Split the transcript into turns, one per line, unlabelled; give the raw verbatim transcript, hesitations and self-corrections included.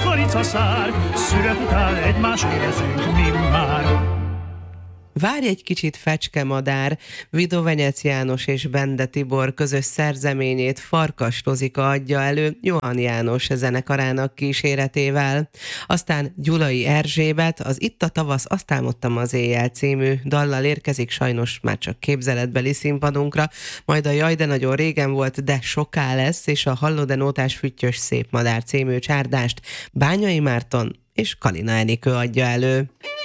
kukoricaszár, szüret után egymás évezünk mi már.
Várj egy kicsit, Fecskemadár, Vidó Venyec János és Bende Tibor közös szerzeményét Farkas Rozika adja elő Johann János zenekarának kíséretével. Aztán Gyulai Erzsébet az Itt a tavasz, azt álmodtam az éjjel című dallal érkezik, sajnos már csak képzeletbeli színpadunkra, majd a Jaj, de nagyon régen volt, de soká lesz, és a Hallod-e nótás füttyös szép madár című csárdást Bányai Márton és Kalina Enikő adja elő.